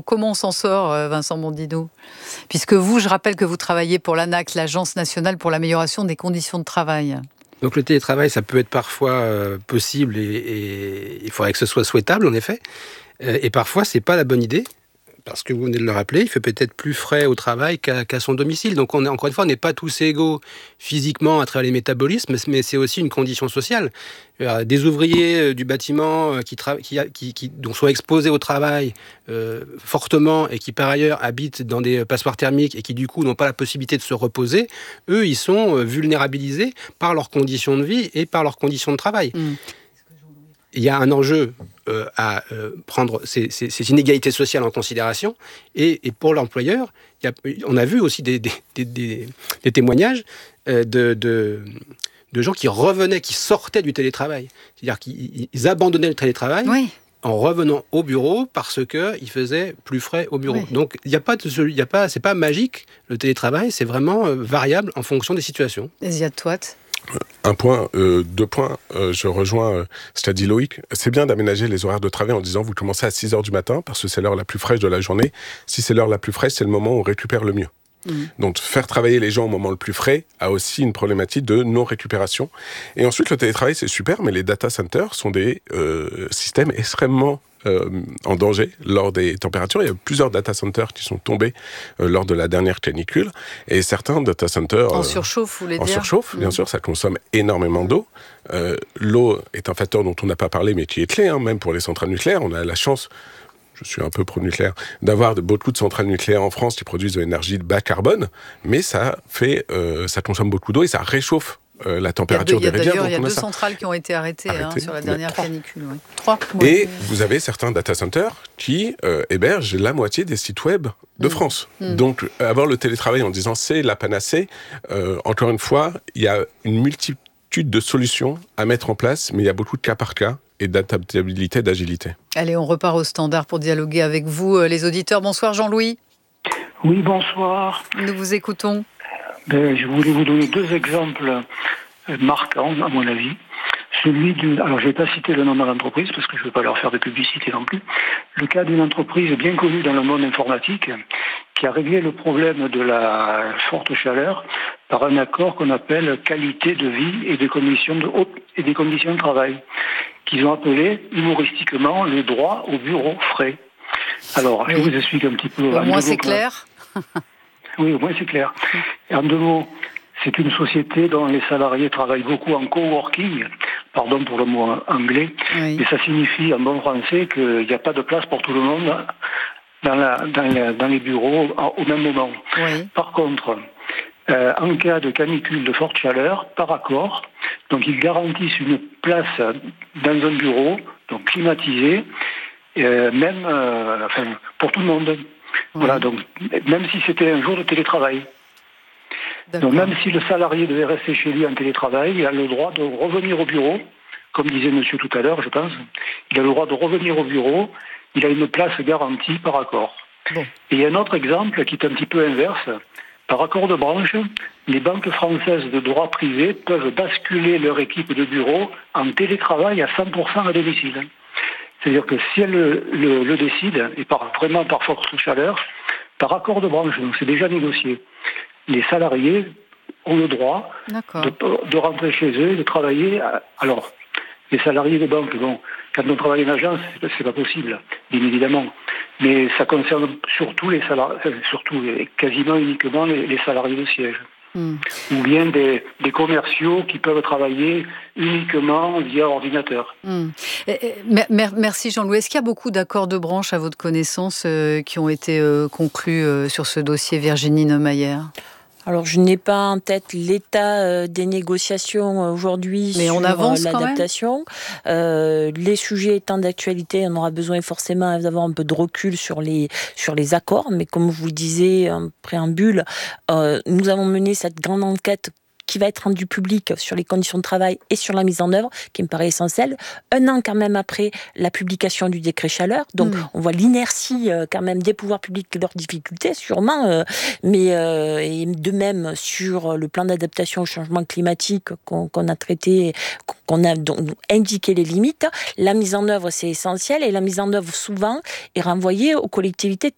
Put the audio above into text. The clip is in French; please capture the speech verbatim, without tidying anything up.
comment on s'en sort, Vincent Mondino ? Puisque vous, je rappelle que vous travaillez pour l'ANAC, l'Agence nationale pour l'amélioration des conditions de travail. Donc le télétravail, ça peut être parfois euh, possible et, et il faudrait que ce soit souhaitable, en effet. Euh, et parfois, c'est pas la bonne idée. Parce que vous venez de le rappeler, il fait peut-être plus frais au travail qu'à, qu'à son domicile. Donc, on est, encore une fois, on n'est pas tous égaux physiquement à travers les métabolismes, mais c'est aussi une condition sociale. Des ouvriers du bâtiment qui, tra- qui, qui, qui donc sont exposés au travail euh, fortement et qui, par ailleurs, habitent dans des passoires thermiques et qui, du coup, n'ont pas la possibilité de se reposer, eux, ils sont vulnérabilisés par leurs conditions de vie et par leurs conditions de travail. Mmh. Il y a un enjeu euh, à euh, prendre ces, ces, ces inégalités sociales en considération. Et, et pour l'employeur, il y a, on a vu aussi des, des, des, des, des témoignages euh, de, de, de gens qui revenaient, qui sortaient du télétravail. C'est-à-dire qu'ils ils abandonnaient le télétravail oui. en revenant au bureau parce qu'il faisait plus frais au bureau. Oui. Donc, il y a pas de, il y a pas, c'est pas magique, le télétravail, c'est vraiment euh, variable en fonction des situations. Ziad Touat. Un point, euh, deux points, euh, je rejoins euh, ce qu'a dit Loïc. C'est bien d'aménager les horaires de travail en disant vous commencez à six heures du matin parce que c'est l'heure la plus fraîche de la journée. Si c'est l'heure la plus fraîche, c'est le moment où on récupère le mieux. Mmh. Donc faire travailler les gens au moment le plus frais a aussi une problématique de non-récupération. Et ensuite, le télétravail, c'est super, mais les data centers sont des euh, systèmes extrêmement Euh, en danger lors des températures. Il y a plusieurs data centers qui sont tombés euh, lors de la dernière canicule et certains data centers... En euh, surchauffe, vous voulez en dire ? En surchauffe, bien mmh. sûr, ça consomme énormément d'eau. Euh, l'eau est un facteur dont on n'a pas parlé, mais qui est clé, hein, même pour les centrales nucléaires. On a la chance, je suis un peu pro-nucléaire, d'avoir de, beaucoup de centrales nucléaires en France qui produisent de l'énergie de bas carbone, mais ça, fait, euh, ça consomme beaucoup d'eau et ça réchauffe Euh, la température des rivières. D'ailleurs, il y a deux centrales qui ont été arrêtées, arrêtées hein, sur la dernière canicule. Oui. Trois. Et oui. vous avez certains data centers qui euh, hébergent la moitié des sites web de mmh. France. Mmh. Donc, avoir le télétravail en disant c'est la panacée, euh, encore une fois, il y a une multitude de solutions à mettre en place, mais il y a beaucoup de cas par cas et d'adaptabilité, d'agilité. Allez, on repart au standard pour dialoguer avec vous, les auditeurs. Bonsoir Jean-Louis. Oui, bonsoir. Nous vous écoutons. Ben, je voulais vous donner deux exemples marquants, à mon avis. Celui d'une... Alors, je ne vais pas citer le nom de l'entreprise, parce que je ne veux pas leur faire de publicité non plus. Le cas d'une entreprise bien connue dans le monde informatique, qui a réglé le problème de la forte chaleur par un accord qu'on appelle qualité de vie et des conditions de haute et des conditions de travail, qu'ils ont appelé humoristiquement le droit au bureau frais. Alors, oui. je vous explique un petit peu. Au moins, c'est clair. Oui, au moins c'est clair. Et en deux mots, c'est une société dont les salariés travaillent beaucoup en coworking, pardon pour le mot anglais, oui. et ça signifie en bon français qu'il n'y a pas de place pour tout le monde dans, la, dans, la, dans les bureaux au même moment. Oui. Par contre, euh, en cas de canicule de forte chaleur, par accord, donc ils garantissent une place dans un bureau, donc climatisé, euh, même euh, enfin, pour tout le monde. Voilà, donc même si c'était un jour de télétravail. D'accord. Donc même si le salarié devait rester chez lui en télétravail, il a le droit de revenir au bureau, comme disait monsieur tout à l'heure, je pense. Il a le droit de revenir au bureau, il a une place garantie par accord. Bon. Et il y a un autre exemple qui est un petit peu inverse. Par accord de branche, les banques françaises de droit privé peuvent basculer leur équipe de bureau en télétravail à cent pour cent à domicile. C'est-à-dire que si elle le, le, le décide, et par, vraiment par force chaleur, par accord de branche, donc c'est déjà négocié, les salariés ont le droit de, de rentrer chez eux et de travailler. À, alors, les salariés des banques, bon, quand on travaille en agence, c'est, c'est pas possible, bien évidemment. Mais ça concerne surtout les salariés, surtout quasiment uniquement les, les salariés de siège. Mmh. Ou bien des, des commerciaux qui peuvent travailler uniquement via ordinateur. Mmh. Et, et, merci Jean-Louis. Est-ce qu'il y a beaucoup d'accords de branche à votre connaissance euh, qui ont été euh, conclus euh, sur ce dossier, Virginie Neumayer ? Alors, je n'ai pas en tête l'état euh, des négociations euh, aujourd'hui Mais sur on avance euh, l'adaptation. Euh, les sujets étant d'actualité, on aura besoin forcément d'avoir un peu de recul sur les, sur les accords. Mais comme je vous le disais en préambule, euh, nous avons mené cette grande enquête qui va être rendu public sur les conditions de travail et sur la mise en œuvre, qui me paraît essentielle. Un an quand même après la publication du décret chaleur, donc mmh. on voit l'inertie euh, quand même des pouvoirs publics et leurs difficultés, sûrement, euh, mais euh, et de même sur le plan d'adaptation au changement climatique qu'on, qu'on a traité, qu'on a donc indiqué les limites. La mise en œuvre, c'est essentiel, et la mise en œuvre, souvent, est renvoyée aux collectivités